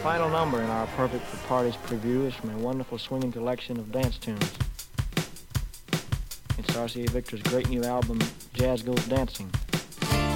final number in our Perfect for Parties preview is from a wonderful swinging collection of dance tunes. It's RCA Victor's great new album, Jazz Goes Dancing.